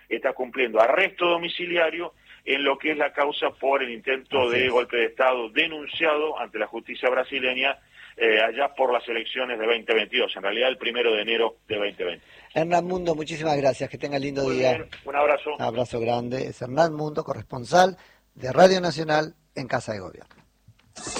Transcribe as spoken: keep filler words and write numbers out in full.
está cumpliendo arresto domiciliario en lo que es la causa por el intento Así de es. golpe de Estado denunciado ante la justicia brasileña eh, allá por las elecciones de veinte veintidós, en realidad el primero de enero de veinte veinte. Hernán Mundo, muchísimas gracias, que tenga lindo Muy día. bien, un abrazo. Abrazo grande. Es Hernán Mundo, corresponsal de Radio Nacional en Casa de Gobierno.